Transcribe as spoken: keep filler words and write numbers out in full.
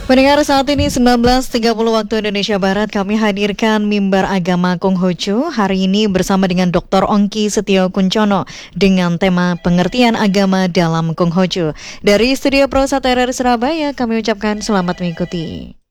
Pendengar, saat ini sembilan belas tiga puluh waktu Indonesia Barat, kami hadirkan Mimbar Agama Konghucu hari ini bersama dengan doktor Ongki Setio Kuncono dengan tema pengertian agama dalam Konghucu. Dari Studio Pro satu R R I Surabaya, kami ucapkan selamat mengikuti.